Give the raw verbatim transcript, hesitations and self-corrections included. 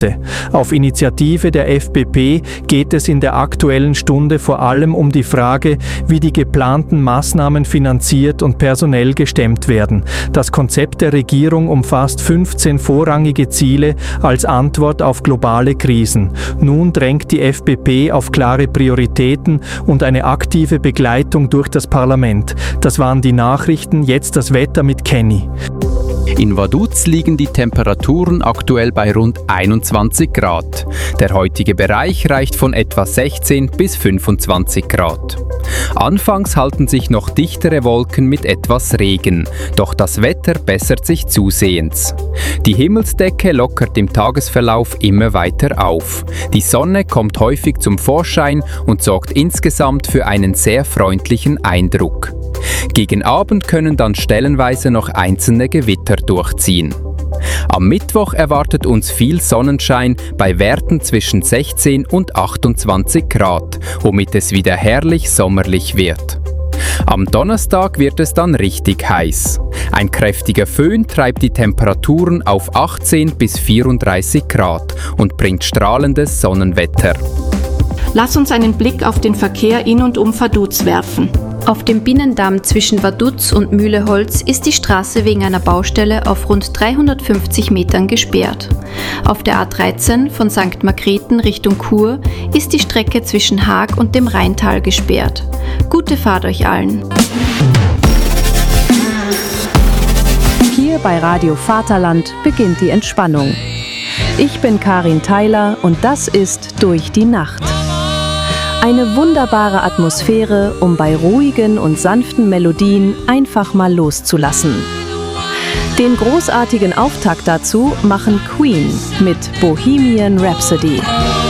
Auf Initiative der F D P geht es in der Aktuellen Stunde vor allem um die Frage, wie die geplanten Maßnahmen finanziert und personell gestemmt werden. Das Konzept der Regierung umfasst fünfzehn vorrangige Ziele als Antwort auf globale Krisen. Nun drängt die F D P auf klare Prioritäten und eine aktive Begleitung durch das Parlament. Das waren die Nachrichten, jetzt das Wetter mit Kenny. In Vaduz liegen die Temperaturen aktuell bei rund einundzwanzig Grad. Der heutige Bereich reicht von etwa sechzehn bis fünfundzwanzig Grad. Anfangs halten sich noch dichtere Wolken mit etwas Regen, doch das Wetter bessert sich zusehends. Die Himmelsdecke lockert im Tagesverlauf immer weiter auf. Die Sonne kommt häufig zum Vorschein und sorgt insgesamt für einen sehr freundlichen Eindruck. Gegen Abend können dann stellenweise noch einzelne Gewitter durchziehen. Am Mittwoch erwartet uns viel Sonnenschein bei Werten zwischen sechzehn und achtundzwanzig Grad, womit es wieder herrlich sommerlich wird. Am Donnerstag wird es dann richtig heiß. Ein kräftiger Föhn treibt die Temperaturen auf achtzehn bis vierunddreißig Grad und bringt strahlendes Sonnenwetter. Lass uns einen Blick auf den Verkehr in und um Vaduz werfen. Auf dem Binnendamm zwischen Vaduz und Mühleholz ist die Straße wegen einer Baustelle auf rund dreihundertfünfzig Metern gesperrt. Auf der A dreizehn von Sankt Margrethen Richtung Chur ist die Strecke zwischen Haag und dem Rheintal gesperrt. Gute Fahrt euch allen! Hier bei Radio Vaterland beginnt die Entspannung. Ich bin Karin Theiler und das ist Durch die Nacht. Eine wunderbare Atmosphäre, um bei ruhigen und sanften Melodien einfach mal loszulassen. Den großartigen Auftakt dazu machen Queen mit Bohemian Rhapsody.